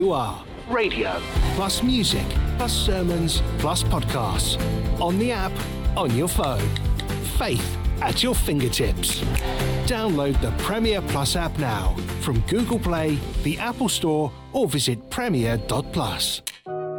You are radio, plus music, plus sermons, plus podcasts. On the app, on your phone. Faith at your fingertips. Download the Premier Plus app now from Google Play, the Apple Store, or visit premier.plus.